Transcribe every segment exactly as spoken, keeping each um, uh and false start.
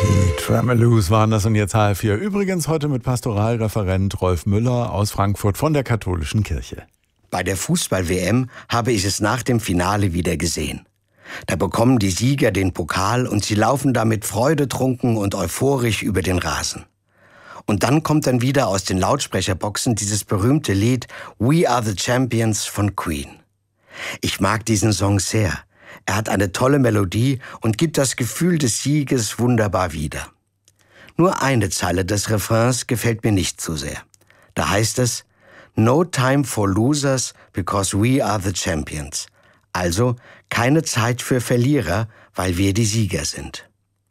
Die Tremeloos waren das und jetzt H R vier. Übrigens heute mit Pastoralreferent Rolf Müller aus Frankfurt von der Katholischen Kirche. Bei der Fußball-W M habe ich es nach dem Finale wieder gesehen. Da bekommen die Sieger den Pokal und sie laufen damit freudetrunken und euphorisch über den Rasen. Und dann kommt dann wieder aus den Lautsprecherboxen dieses berühmte Lied We Are the Champions von Queen. Ich mag diesen Song sehr. Er hat eine tolle Melodie und gibt das Gefühl des Sieges wunderbar wieder. Nur eine Zeile des Refrains gefällt mir nicht so sehr. Da heißt es, No time for losers because we are the champions. Also keine Zeit für Verlierer, weil wir die Sieger sind.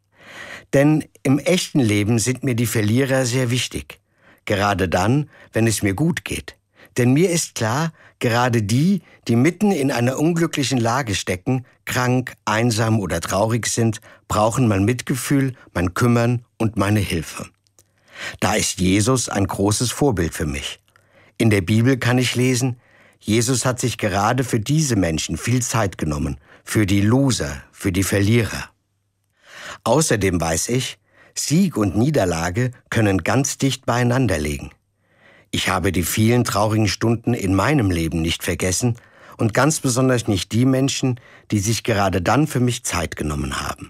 Denn im echten Leben sind mir die Verlierer sehr wichtig. Gerade dann, wenn es mir gut geht. Denn mir ist klar, gerade die, die mitten in einer unglücklichen Lage stecken, krank, einsam oder traurig sind, brauchen mein Mitgefühl, mein Kümmern und meine Hilfe. Da ist Jesus ein großes Vorbild für mich. In der Bibel kann ich lesen, Jesus hat sich gerade für diese Menschen viel Zeit genommen, für die Loser, für die Verlierer. Außerdem weiß ich, Sieg und Niederlage können ganz dicht beieinander liegen. Ich habe die vielen traurigen Stunden in meinem Leben nicht vergessen und ganz besonders nicht die Menschen, die sich gerade dann für mich Zeit genommen haben.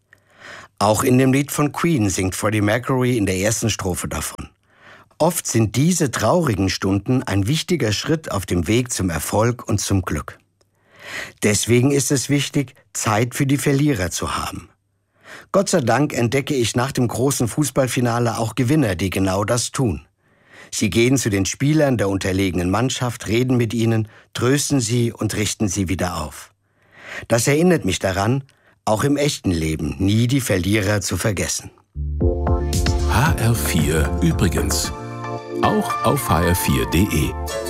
Auch in dem Lied von Queen singt Freddie Mercury in der ersten Strophe davon. Oft sind diese traurigen Stunden ein wichtiger Schritt auf dem Weg zum Erfolg und zum Glück. Deswegen ist es wichtig, Zeit für die Verlierer zu haben. Gott sei Dank entdecke ich nach dem großen Fußballfinale auch Gewinner, die genau das tun. Sie gehen zu den Spielern der unterlegenen Mannschaft, reden mit ihnen, trösten sie und richten sie wieder auf. Das erinnert mich daran, auch im echten Leben nie die Verlierer zu vergessen. H R vier übrigens. Auch auf h r vier punkt de.